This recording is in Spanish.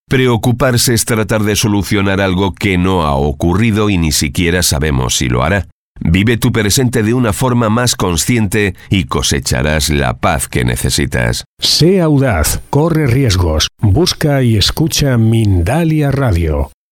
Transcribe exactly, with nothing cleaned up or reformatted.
Preocuparse es tratar de solucionar algo que no ha ocurrido y ni siquiera sabemos si lo hará. Vive tu presente de una forma más consciente y cosecharás la paz que necesitas. Sé audaz, corre riesgos, busca y escucha Mindalia Radio.